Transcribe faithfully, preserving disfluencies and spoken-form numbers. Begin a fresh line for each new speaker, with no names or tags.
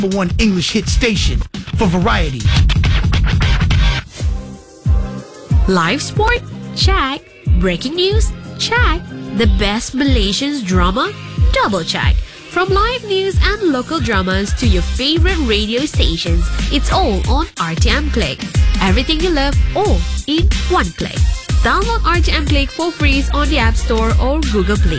number one English hit station for variety.
Live sport? Check. Breaking news? Check. The best Malaysian drama? Double check. From live news and local dramas to your favorite radio stations, it's all on R T M Click. Everything you love, all in one click. Download R T M Click for free on the App Store or Google Play.